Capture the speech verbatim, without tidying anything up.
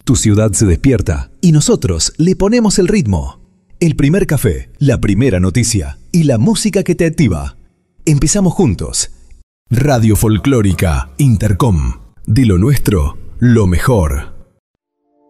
Tu ciudad se despierta y nosotros le ponemos el ritmo. El primer café, la primera noticia y la música que te activa. Empezamos juntos. Radio Folclórica Intercom. De lo nuestro, lo mejor.